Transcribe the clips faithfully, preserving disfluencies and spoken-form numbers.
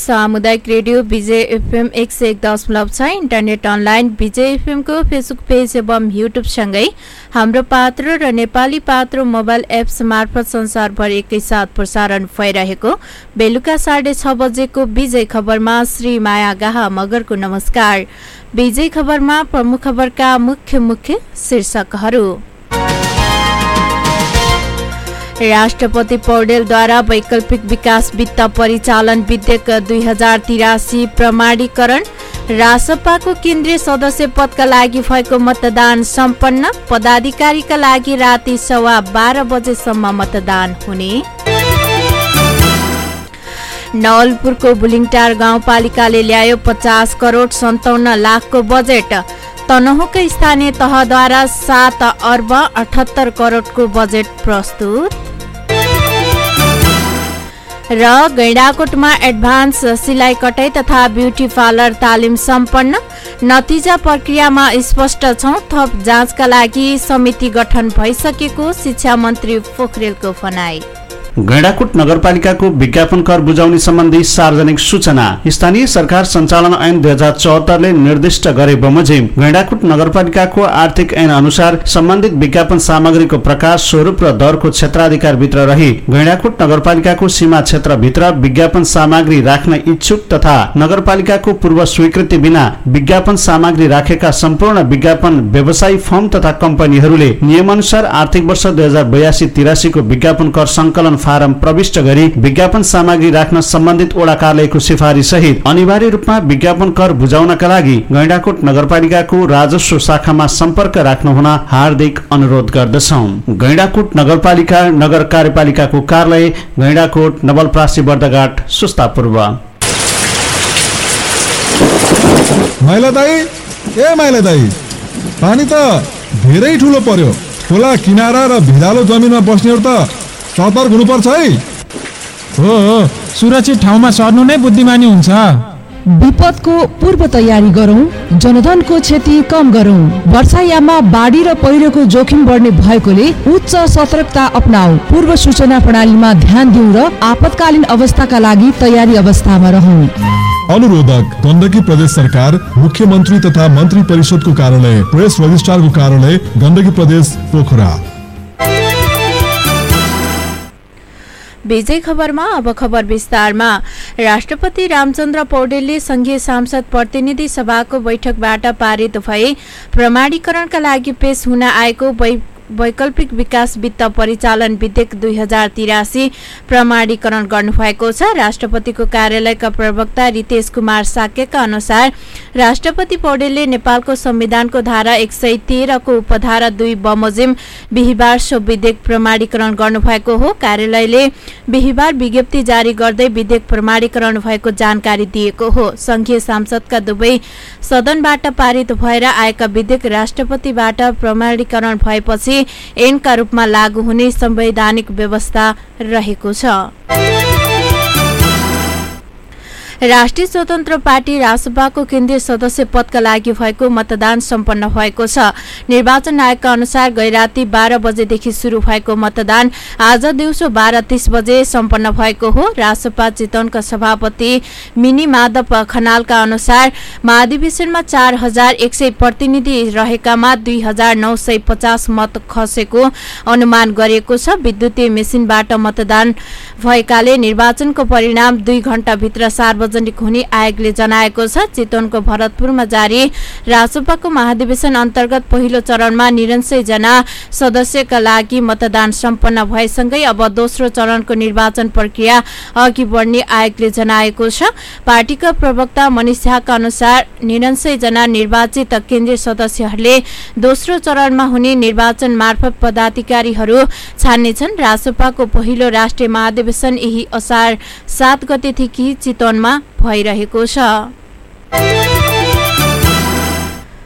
सामुदायिक रेडियो विजय एफएम एक सय एक दशमलव छ। इन्टरनेट अनलाइन विजय एफएमको फेसबुक पेज एवं युट्युबसँगै हाम्रो पात्र र नेपाली पात्र मोबाइल एप्स मार्फत संसारभर एकैसाथ प्रसारण भइरहेको बेलुका साढे छ बजेको विजय खबरमा श्री माया गाहा मगरको नमस्कार। विजय खबरमा प्रमुख खबरका मुख्य मुख्य शीर्षकहरू। राष्ट्रपति पौडेलद्वारा वैकल्पिक विकास वित्त परिचालन विधेयक दुई हजार तिरासी प्रमाणीकरण। रासपाको केन्द्रीय सदस्य पदका लागि भएको मतदान सम्पन्न। पदाधिकारीका लागि राति सवा बाह्र बजेसम्म मतदान हुने। नवलपुरको बुलिङटार गाउँपालिकाले ल्यायो पचास करोड सन्ताउन्न लाखको बजेट। तनहुँका स्थानीय तहद्वारा सात अर्ब अठहत्तर करोडको बजेट प्रस्तुत। र गैंडाकोटमा एडभान्स सिलाइ कटाई तथा ब्युटी पार्लर तालिम सम्पन्न। नतिजा प्रक्रियामा स्पष्ट छौं, थप जाँचका लागि समिति गठन भइसकेको शिक्षा मन्त्री पोखरेलको भनाई। गैंडाकोट नगरपालिकाको विज्ञापन कर बुझाउने सम्बन्धी सार्वजनिक सूचना। स्थानीय सरकार सञ्चालन ऐन दुई हजार चौहत्तरले निर्दिष्ट गरे बमोजिम गैंडाकोट नगरपालिकाको आर्थिक ऐन अनुसार सम्बन्धित विज्ञापन सामग्रीको प्रकाश स्वरूप र दरको क्षेत्राधिकार भित्र रही गैंडाकोट नगरपालिकाको सीमा क्षेत्रभित्र विज्ञापन सामग्री राख्न इच्छुक तथा नगरपालिकाको पूर्व स्वीकृति बिना विज्ञापन सामग्री राखेका सम्पूर्ण विज्ञापन व्यवसायी फर्म तथा कम्पनीहरूले नियमअनुसार आर्थिक वर्ष दुई हजार बयासी तिरासीको विज्ञापन कर संकलन फारम प्रविष्ट गरी विज्ञापन सामग्री राख्न सम्बन्धित वडा कार्यालयको सिफारिस सहित अनिवार्य रूपमा विज्ञापन कर बुझाउनका लागि गैंडाकोट नगरपालिकाको राजस्व शाखामा सम्पर्क राख्नु हुन हार्दिक अनुरोध गर्दछौं। गैंडाकोट नगरपालिका नगर कार्यपालिकाको कार्यालय गैंडाकोट नवलप्रासी बर्दघाट सुस्ता पूर्व। माइला दाई ए माइला दाई पानी त धेरै ठुलो पर्यो। खोला किनारा र भिरालो जमिनमा बस्नेहरु त सतर्क हुनुपर्छ है। हो सुरक्षित ठाउँमा सर्नु नै बुद्धिमानी हुन्छ। विपदको पूर्व तयारी गरौं, जनधनको क्षति कम गरौं। वर्षायाममा बाढी र पहिरोको जोखिम बढ्ने भएकोले उच्च सतर्कता अपनाऊ। पूर्व सूचना प्रणालीमा ध्यान दिउँ र आपतकालीन अवस्थाका लागि तयारी अवस्थामा रहौं। अनुरोधक गण्डकी प्रदेश सरकार, मुख्यमन्त्री तथा मन्त्री परिषदको कार्यालय, प्रेस रजिस्ट्रारको कार्यालय, गण्डकी प्रदेश पोखरा। विजय खबरमा अब खबर विस्तारमा। राष्ट्रपति रामचन्द्र पौडेलले संघीय सांसद प्रतिनिधि सभाको बैठकबाट पारित भए प्रमाणीकरणका लागि पेश हुन आएको वैकल्पिक विकास वित्त परिचालन विधेयक दुई हजार तिरासी प्रमाणीकरण गर्नुभएको छ। राष्ट्रपतिको कार्यालयका प्रवक्ता रितेश कुमार साक्यका अनुसार राष्ट्रपति पौडेलले नेपालको संविधानको धारा एक सय तेह्रको उपधारा दुई बमोजिम बिहिबार सो विधेयक प्रमाणीकरण गर्नुभएको हो। कार्यालयले बिहिबार विज्ञप्ति जारी गर्दै विधेयक प्रमाणीकरण भएको जानकारी दिएको हो। संघीय सांसदका दुवै सदनबाट पारित भएर आएका विधेयक राष्ट्रपतिबाट प्रमाणीकरण भएपछि ऐनका रूपमा लागू हुने संवैधानिक व्यवस्था रहेको छ। राष्ट्रिय स्वतन्त्र पार्टी रासपाको केन्द्रीय सदस्य पदका लागि भएको मतदान सम्पन्न भएको छ। निर्वाचन आयोगका अनुसार गैराती बाह्र बजेदेखि शुरू भएको मतदान आज दिउँसो बाह्र तीस बजे सम्पन्न भएको हो। रासपा चितवनका सभापति मिनी माधव खनालका अनुसार महाधिवेशनमा चार हजार एक सय प्रतिनिधि रहेकामा दुई हजार नौ सय पचास मत खसेको अनुमान गरिएको छ। विद्युतीय मेसिनबाट मतदान भएकाले निर्वाचनको परिणाम दुई घण्टाभित्र सार्वजनिक सार्वजनिक हुने आयोगले जनाएको छ। चितवनको भरतपुरमा जारी रासपाको महाधिवेशन अन्तर्गत पहिलो चरणमा निरन्सय जना सदस्यका लागि मतदान सम्पन्न भएसँगै अब दोस्रो चरणको निर्वाचन प्रक्रिया अघि बढ्ने आयोगले जनाएको छ। पार्टीका प्रवक्ता मनिष झाका अनुसार निरन्सय जना निर्वाचित केन्द्रीय सदस्यहरूले दोस्रो चरणमा हुने निर्वाचन मार्फत पदाधिकारीहरू छान्नेछन्। रासपाको पहिलो राष्ट्रिय महाधिवेशन यही असार सात गतेदेखि चितवनमा भइरहेको छ।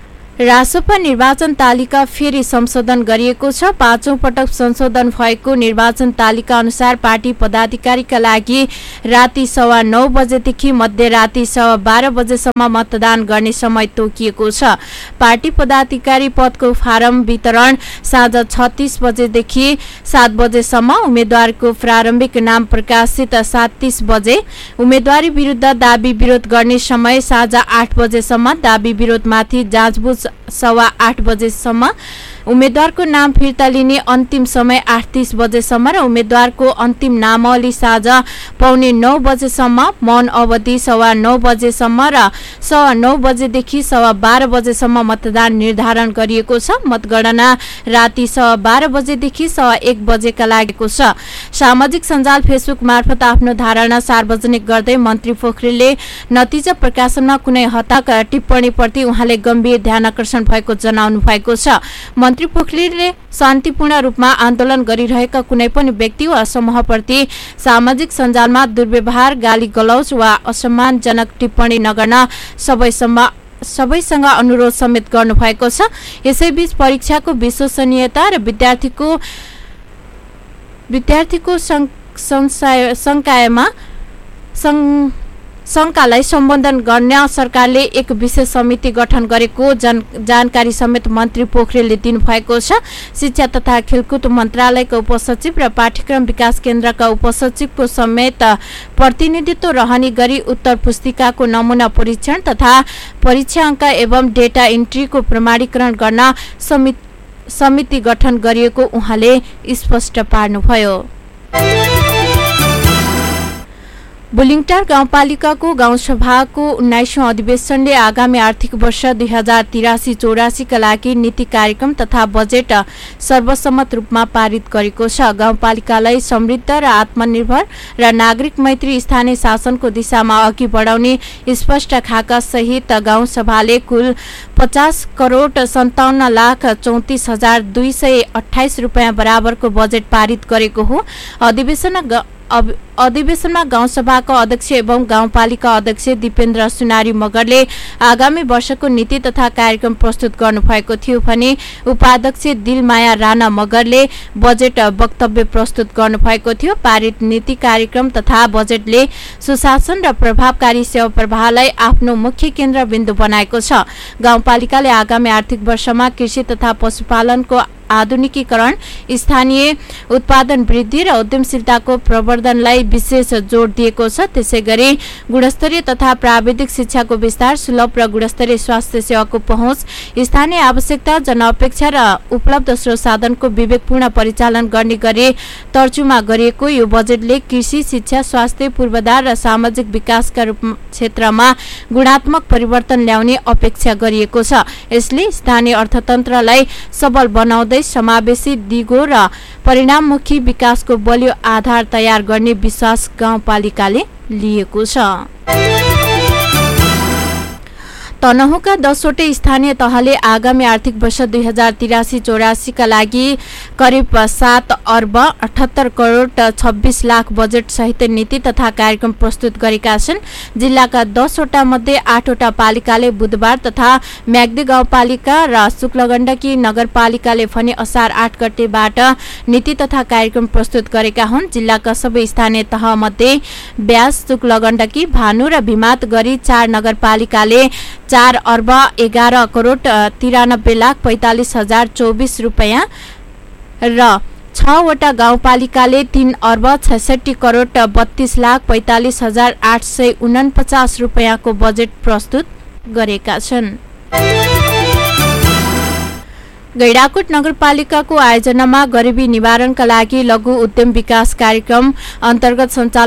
रासपा निर्वाचन तालिका फेरि संशोधन गरिएको छ। पाँचौं पटक संशोधन भएको निर्वाचन तालिका अनुसार पार्टी पदाधिकारीका लागि राति सवा नौ बजेदेखि मध्यराति सवा बाह्र बजेसम्म मतदान गर्ने समय तोकिएको छ। पार्टी पदाधिकारी पदको फारम वितरण साँझ छत्तीस बजेदेखि सात बजेसम्म, उम्मेद्वारको प्रारम्भिक नाम प्रकाशित सात तीस बजे, उम्मेद्वारी विरुद्ध दाबी विरोध गर्ने समय साँझ आठ बजेसम्म, दाबी विरोधमाथि जाँचबुझ सवा आठ बजेसम्म, उम्मेद्वारको नाम फिर्ता लिने अन्तिम समय आठ तीस बजेसम्म र उम्मेद्वारको अन्तिम नामावली साँझ पौने नौ बजेसम्म, मौन अवधि सवा नौ बजेसम्म र सवा नौ बजेदेखि सवा बाह्र बजेसम्म मतदान निर्धारण गरिएको छ। मतगणना राति सवा बाह्र बजेदेखि सवा एक बजेका लागेको छ। सामाजिक सञ्जाल फेसबुक मार्फत आफ्नो धारणा सार्वजनिक गर्दै मन्त्री पोखरेलले नतिजा प्रकाशनमा कुनै हताक टिप्पणीप्रति उहाँले गम्भीर ध्यानकर्षण भएको जनाउनु भएको छ। मन्त्री पोखरेलले शान्तिपूर्ण रूपमा आन्दोलन गरिरहेका कुनै पनि व्यक्ति वा समूहप्रति सामाजिक सञ्जालमा दुर्व्यवहार, गाली गलौज वा असम्मानजनक टिप्पणी नगर्न सबैसम्म सबैसँग अनुरोध समेत गर्नुभएको छ। यसैबीच परीक्षाको विश्वसनीयता र विद्यार्थीको विद्यार्थीको शङ्कामा शङ्कालाई सम्बोधन गर्न सरकारले एक विशेष समिति गठन गरेको जन, जानकारी समेत मन्त्री पोखरेलले दिनुभएको छ। शिक्षा तथा खेलकुद मन्त्रालयका उपसचिव र पाठ्यक्रम विकास केन्द्रका उपसचिवको समेत प्रतिनिधित्व रहने गरी उत्तर पुस्तिकाको नमुना परीक्षण तथा परीक्षा अङ्क एवं डेटा इन्ट्रीको प्रमाणीकरण गर्न समिति समिति गठन गरिएको उहाँले स्पष्ट पार्नुभयो। बुलिङटार गाउँपालिकाको गाउँसभाको उन्नाइसौं अधिवेशनले आगामी आर्थिक वर्ष दुई हजार तिरासी चौरासीका लागि नीति कार्यक्रम तथा बजेट सर्वसम्मत रूपमा पारित गरेको छ। गाउँपालिकालाई समृद्ध र आत्मनिर्भर र नागरिक मैत्री स्थानीय शासनको दिशामा अघि बढाउने स्पष्ट खाका सहित गाउँसभाले कुल पचास करोड सन्ताउन्न लाख चौतिस हजार दुई सय अठाइस रुपियाँ बराबरको बजेट पारित गरेको हो। अधिवेशन अधिवेशनमा गाउँसभाका अध्यक्ष एवं गाउँपालिका अध्यक्ष दिपेन्द्र सुनारी मगरले आगामी वर्षको नीति तथा कार्यक्रम प्रस्तुत गर्नुभएको थियो भने उपाध्यक्ष दिलमाया राणा मगरले बजेट वक्तव्य प्रस्तुत गर्नुभएको थियो। पारित नीति कार्यक्रम तथा बजेटले सुशासन र प्रभावकारी सेवा प्रवाहलाई आफ्नो मुख्य केन्द्रबिन्दु बनाएको छ। गाउँपालिकाले आगामी आर्थिक वर्षमा कृषि तथा पशुपालनको आधुनिकीकरण, स्थानीय उत्पादन वृद्धि र उद्यमशीलताको प्रवर्धनलाई विशेष जोड दिएको छ। त्यसैगरी गुणस्तरीय तथा प्राविधिक शिक्षाको विस्तार, सुलभ र गुणस्तरीय स्वास्थ्य सेवाको पहुँच, स्थानीय आवश्यकता, जनअपेक्षा र उपलब्ध स्रोत साधनको विवेकपूर्ण परिचालन गर्ने गरी तर्जुमा गरिएको यो बजेटले कृषि, शिक्षा, स्वास्थ्य, पूर्वाधार र सामाजिक विकासका रूप क्षेत्रमा गुणात्मक परिवर्तन ल्याउने अपेक्षा गरिएको छ। यसले स्थानीय अर्थतन्त्रलाई सबल बनाउँदै समावेशी, दिगो र परिणाममुखी विकासको बलियो आधार तयार गर्ने विश्वास गाउँपालिकाले लिएको छ। तनहुँका दसवटै स्थानीय तहले आगामी आर्थिक वर्ष दुई हजार तिरासी चौरासीका लागि करिब सात अर्ब अठहत्तर करोड छब्बीस लाख बजेट सहित नीति तथा कार्यक्रम प्रस्तुत गरेका छन्। जिल्लाका दसवटा मध्ये आठवटा पालिकाले बुधबार तथा म्याग्दी गाउँपालिका र शुक्लगण्डकी नगरपालिकाले भने असार आठ गतेबाट नीति तथा कार्यक्रम प्रस्तुत गरेका हुन्। जिल्लाका सबै स्थानीय तह मध्ये ब्यास, शुक्लगण्डकी, भानु र भिमात गरी चार नगरपालिकाले चार अर्ब एघार करोड तिरानब्बे लाख पैंतालिस हजार चौबिस रुपियाँ र छवटा गाउँपालिकाले तीन अर्ब छैसठी करोड बत्तीस लाख पैंतालिस हजार आठ सय उनपचास रुपियाँको बजेट प्रस्तुत गरेका छन्। गैंडाकोट नगरपालिकाको आयोजनामा गरिबी निवारणका लागि लघु उद्यम विकास कार्यक्रम अन्तर्गत सञ्चालन